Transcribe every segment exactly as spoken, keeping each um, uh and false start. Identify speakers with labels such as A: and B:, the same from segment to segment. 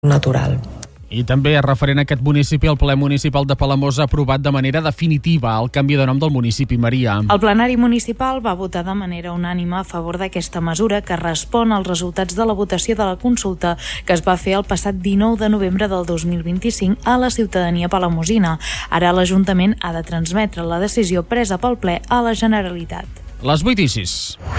A: natural.
B: I també referent a aquest municipi, el ple municipal de Palamós ha aprovat de manera definitiva el canvi de nom del municipi. Maria.
C: El plenari municipal va votar de manera unànime a favor d'aquesta mesura que respon als resultats de la votació de la consulta que es va fer el passat dinou de novembre del dos mil vint-i-cinc a la ciutadania palamosina. Ara l'Ajuntament ha de transmetre la decisió presa pel ple a la Generalitat.
B: Les vuit i sis.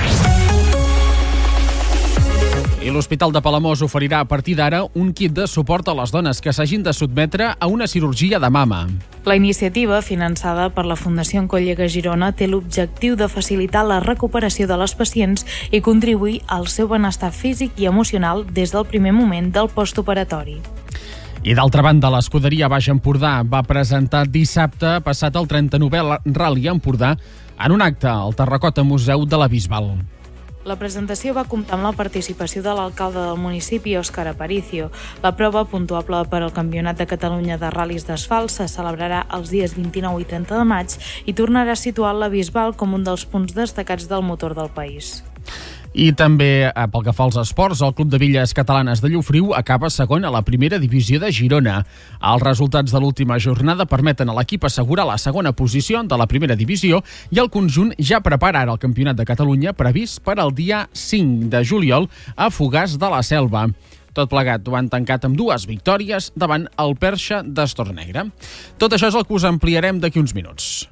B: I l'Hospital de Palamós oferirà a partir d'ara un kit de suport a les dones que s'hagin de sotmetre a una cirurgia de mama.
C: La iniciativa, finançada per la Fundació Encollega Girona, té l'objectiu de facilitar la recuperació de les pacients i contribuir al seu benestar físic i emocional des del primer moment del postoperatori.
B: I d'altra banda, l'escuderia Baix Empordà va presentar dissabte passat el trenta-novè Rally Empordà en un acte al Terracota Museu de la Bisbal.
C: La presentació va comptar amb la participació de l'alcalde del municipi, Òscar Aparicio. La prova, puntuable per al Campionat de Catalunya de Ral·lis d'Asfalt, se celebrarà els dies vint-i-nou i trenta de maig i tornarà a situar la Bisbal com un dels punts destacats del motor del país.
B: I també, pel que fa als esports, el Club de Villes Catalanes de Llofriu acaba segon a la primera divisió de Girona. Els resultats de l'última jornada permeten a l'equip assegurar la segona posició de la primera divisió i el conjunt ja prepara ara el Campionat de Catalunya previst per al dia cinc de juliol a Fogars de la Selva. Tot plegat ho han tancat amb dues victòries davant el Perxa d'Estornegre. Tot això és el que us ampliarem d'aquí uns minuts.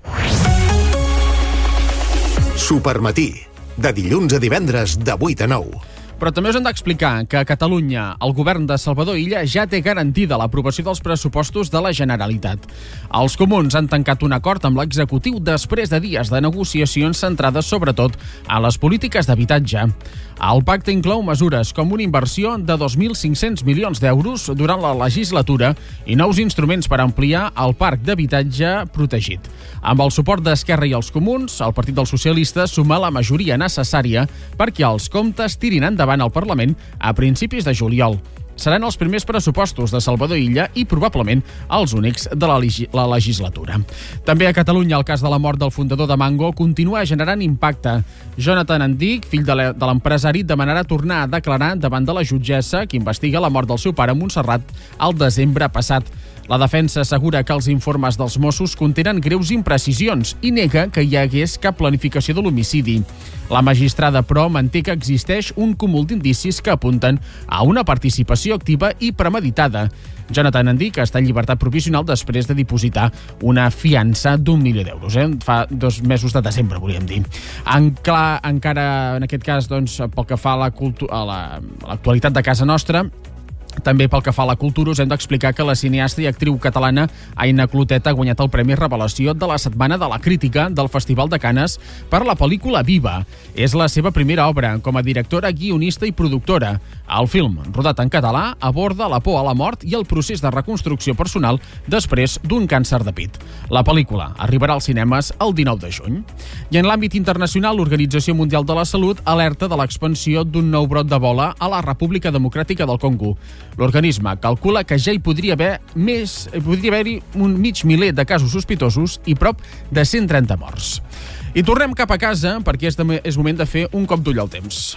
D: Supermatí. De dilluns a divendres, de vuit a nou.
B: Però també us hem d'explicar que a Catalunya el govern de Salvador Illa ja té garantida l'aprovació dels pressupostos de la Generalitat. Els comuns han tancat un acord amb l'executiu després de dies de negociacions centrades sobretot a les polítiques d'habitatge. El pacte inclou mesures com una inversió de dos mil cinc-cents milions d'euros durant la legislatura i nous instruments per ampliar el parc d'habitatge protegit. Amb el suport d'Esquerra i els comuns, el Partit dels Socialistes suma la majoria necessària perquè els comptes tirin endavant al Parlament a principis de juliol. Seran els primers pressupostos de Salvador Illa i probablement els únics de la, legi- la legislatura. També a Catalunya el cas de la mort del fundador de Mango continua generant impacte. Jonathan Andic, fill de la- de l'empresari, demanarà tornar a declarar davant de la jutgessa que investiga la mort del seu pare a Montserrat al desembre passat. La defensa assegura que els informes dels Mossos contenen greus imprecisions i nega que hi hagués cap planificació de l'homicidi. La magistrada, però, manté que existeix un cúmul d'indicis que apunten a una participació activa i premeditada. Jonathan Andic està en llibertat provisional després de dipositar una fiança d'un milió d'euros. Eh? Fa dos mesos de desembre, volíem dir. En clar, encara en aquest cas, doncs, pel que fa a la cultu- a la- a l'actualitat de casa nostra, també pel que fa a la cultura, us hem d'explicar que la cineasta i actriu catalana Aina Clotet ha guanyat el Premi Revelació de la Setmana de la Crítica del Festival de Canes per la pel·lícula Viva. És la seva primera obra com a directora, guionista i productora. El film, rodat en català, aborda la por a la mort i el procés de reconstrucció personal després d'un càncer de pit. La pel·lícula arribarà als cinemes el dinou de juny. I en l'àmbit internacional, l'Organització Mundial de la Salut alerta de l'expansió d'un nou brot d'Ebola a la República Democràtica del Congo. L'organisme calcula que ja hi podria haver més, podria haver-hi un mig miler de casos sospitosos i prop de cent trenta morts. I tornem cap a casa perquè és, de, és moment de fer un cop d'ull al temps.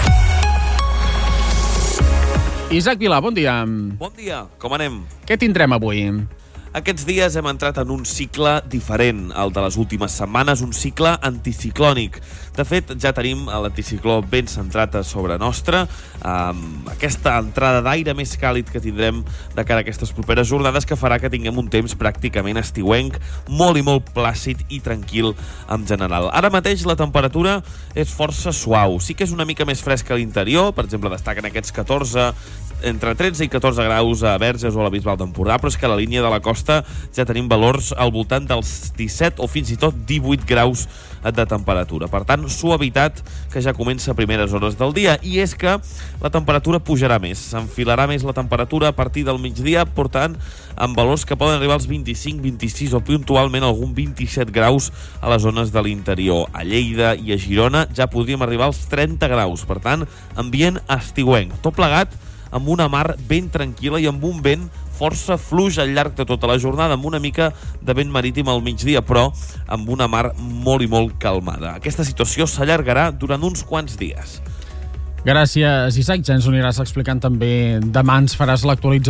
B: Isaac Vilà, bon dia.
E: Bon dia, com anem?
B: Què tindrem avui?
E: Aquests dies hem entrat en un cicle diferent, el de les últimes setmanes, un cicle anticiclònic. De fet, ja tenim l'anticicló ben centrat a sobre nostra, amb aquesta entrada d'aire més càlid que tindrem de cara a aquestes properes jornades que farà que tinguem un temps pràcticament estiuenc, molt i molt plàcid i tranquil en general. Ara mateix la temperatura és força suau. Sí que és una mica més fresca a l'interior, per exemple, destaquen aquests catorze, entre tretze i catorze graus a Verges o a la Bisbal d'Empordà, però és que a la línia de la costa ja tenim valors al voltant dels disset o fins i tot divuit graus de temperatura. Per tant, suavitat que ja comença a primeres hores del dia. I és que la temperatura pujarà més. S'enfilarà més la temperatura a partir del migdia, portant amb valors que poden arribar als vint-i-cinc, vint-i-sis o puntualment algun vint-i-set graus a les zones de l'interior. A Lleida i a Girona ja podríem arribar als trenta graus. Per tant, ambient estiuenc. Tot plegat amb una mar ben tranquil·la i amb un vent força fluix al llarg de tota la jornada, amb una mica de vent marítim al migdia, però amb una mar molt i molt calmada. Aquesta situació s'allargarà durant uns quants dies.
B: Gràcies, Isaac. Ja ens ho aniràs explicant també. Demà ens faràs l'actualització